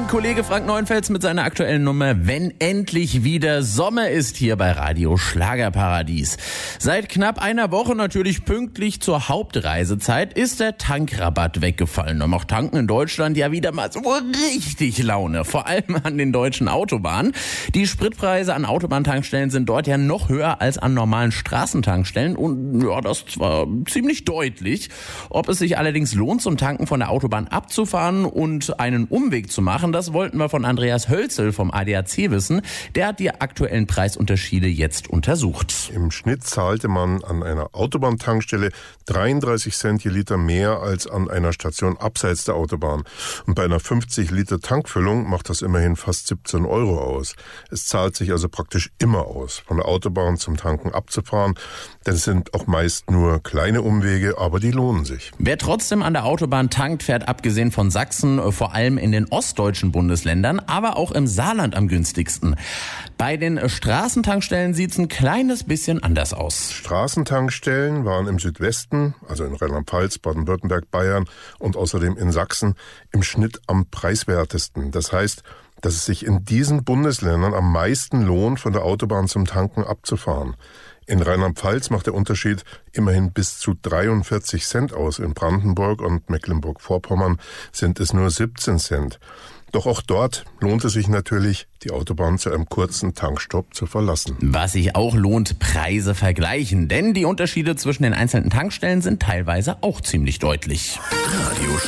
Kollege Frank Neuenfels mit seiner aktuellen Nummer Wenn endlich wieder Sommer ist hier bei Radio Schlagerparadies. Seit knapp einer Woche, natürlich pünktlich zur Hauptreisezeit, ist der Tankrabatt weggefallen. Da macht Tanken in Deutschland ja wieder mal so richtig Laune, vor allem an den deutschen Autobahnen. Die Spritpreise an Autobahntankstellen sind dort ja noch höher als an normalen Straßentankstellen und ja, das zwar ziemlich deutlich. Ob es sich allerdings lohnt, zum Tanken von der Autobahn abzufahren und einen Umweg zu machen, das wollten wir von Andreas Hölzel vom ADAC wissen. Der hat die aktuellen Preisunterschiede jetzt untersucht. Im Schnitt zahlte man an einer Autobahntankstelle 33 Cent je Liter mehr als an einer Station abseits der Autobahn. Und bei einer 50 Liter Tankfüllung macht das immerhin fast 17 Euro aus. Es zahlt sich also praktisch immer aus, von der Autobahn zum Tanken abzufahren. Denn es sind auch meist nur kleine Umwege, aber die lohnen sich. Wer trotzdem an der Autobahn tankt, fährt abgesehen von Sachsen vor allem in den ostdeutschen Bundesländern, aber auch im Saarland am günstigsten. Bei den Straßentankstellen sieht es ein kleines bisschen anders aus. Straßentankstellen waren im Südwesten, also in Rheinland-Pfalz, Baden-Württemberg, Bayern und außerdem in Sachsen im Schnitt am preiswertesten. Das heißt, dass es sich in diesen Bundesländern am meisten lohnt, von der Autobahn zum Tanken abzufahren. In Rheinland-Pfalz macht der Unterschied immerhin bis zu 43 Cent aus. In Brandenburg und Mecklenburg-Vorpommern sind es nur 17 Cent. Doch auch dort lohnt es sich natürlich, die Autobahn zu einem kurzen Tankstopp zu verlassen. Was sich auch lohnt, Preise vergleichen. Denn die Unterschiede zwischen den einzelnen Tankstellen sind teilweise auch ziemlich deutlich. Radio